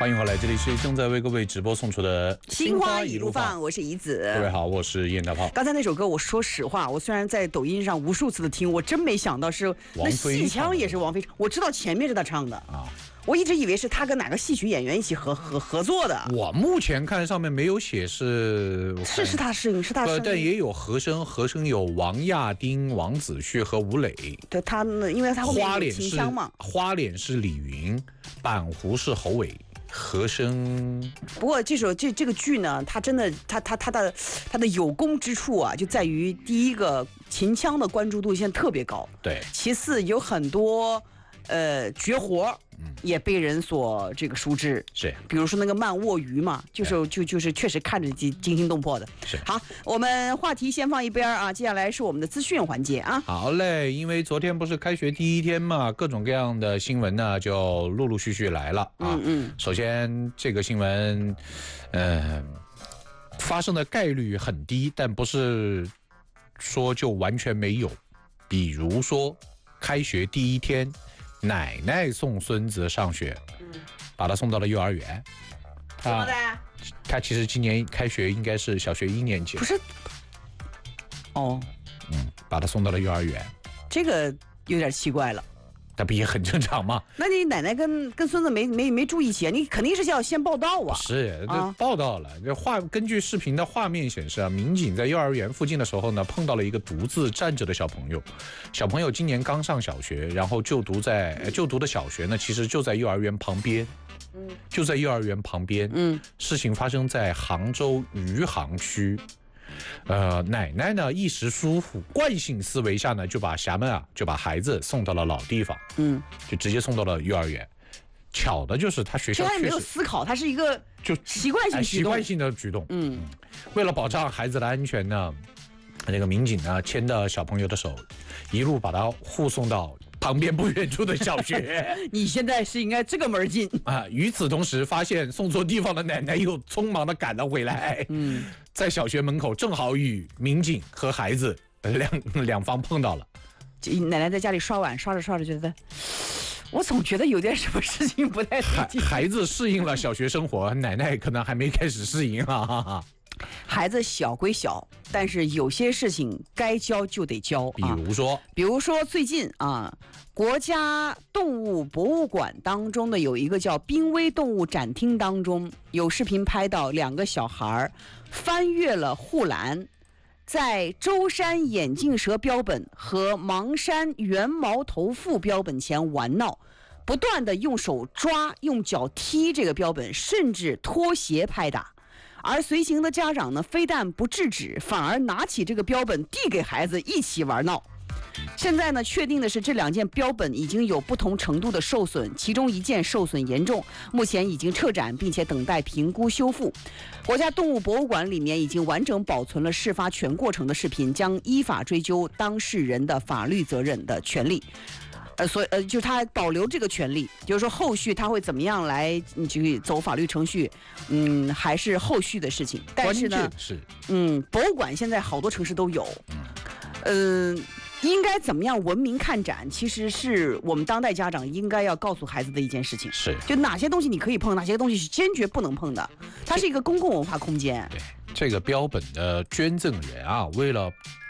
欢迎回来，这里是正在为各位直播送出的心花一路放，我是怡子。 各位好，我是燕大炮。 刚才那首歌，我说实话，我虽然在抖音上无数次的听，我真没想到是那戏腔也是王菲唱。我知道前面是他唱的啊，我一直以为是他跟哪个戏曲演员一起合作的。 我目前看上面没有写是他是他， 但也有和声有王亚丁、王子旭和吴磊。 对他呢，因为他后面有秦腔嘛。 花脸是李云，板胡是侯伟。和声， 不过这个剧呢，它真的它的有功之处啊，就在于第一个秦腔的关注度现在特别高， 对。其次有很多绝活也被人所这个熟知， 是。 比如说那个慢卧鱼嘛，就是确实看着惊心动魄的。 是。 好，我们话题先放一边啊，接下来是我们的资讯环节啊。 好嘞，因为昨天不是开学第一天嘛，各种各样的新闻呢就陆陆续续来了啊。首先这个新闻，发生的概率很低，但不是说就完全没有。比如说，开学第一天。奶奶送孙子上学，把他送到了幼儿园。他其实今年开学应该是小学1年级。 不是？哦， 把他送到了幼儿园， 这个有点奇怪了。 那不也很正常吗？ 那你奶奶跟孙子没住一起啊？你肯定是要先报道啊。 是，报道了。根据视频的画面显示啊，民警在幼儿园附近的时候呢，碰到了一个独自站着的小朋友。小朋友今年刚上小学，然后就读的小学呢，其实就在幼儿园旁边。就在幼儿园旁边。事情发生在杭州余杭区。奶奶呢一时疏忽，惯性思维下呢，就把孩子送到了老地方，就直接送到了幼儿园。巧的就是他学校确实没有思考，他是一个就习惯性的举动。为了保障孩子的安全呢，那个民警呢牵着小朋友的手，一路把他护送到旁边不远处的小学。 你现在是应该这个门进啊！与此同时，发现送错地方的奶奶又匆忙的赶了回来。在小学门口正好与民警和孩子两方碰到了。 奶奶在家里刷碗，刷着觉得，我总觉得有点什么事情不太对劲。 孩子适应了小学生活，奶奶可能还没开始适应啊。 孩子小归小，但是有些事情该教就得教。 比如说最近啊，国家动物博物馆当中的有一个叫濒危动物展厅当中，有视频拍到2个小孩翻越了护栏，在舟山眼镜蛇标本和邙山圆毛头腹标本前玩闹，不断的用手抓、用脚踢这个标本，甚至脱鞋拍打。而随行的家长呢，非但不制止，反而拿起这个标本递给孩子一起玩闹。现在呢，确定的是这2件标本已经有不同程度的受损，其中1件受损严重，目前已经撤展，并且等待评估修复。国家动物博物馆里面已经完整保存了事发全过程的视频，将依法追究当事人的法律责任的权利。就是他保留这个权利，就是说后续他会怎么样来去走法律程序，还是后续的事情。但是呢，博物馆现在好多城市都有，应该怎么样文明看展，其实是我们当代家长应该要告诉孩子的一件事情。 是， 就哪些东西你可以碰，哪些东西是坚决不能碰的。它是一个公共文化空间。 对，这个标本的捐赠人啊，为了